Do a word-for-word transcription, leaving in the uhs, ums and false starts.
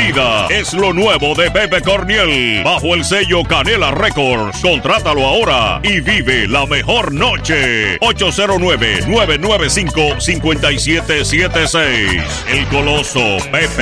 vida es lo nuevo de Pepe Corniel. Bajo el sello Canela Records. Contrátalo ahora y vive la mejor noche. ocho cero nueve, nueve nueve cinco, cinco siete siete seis. El Coloso Pepe.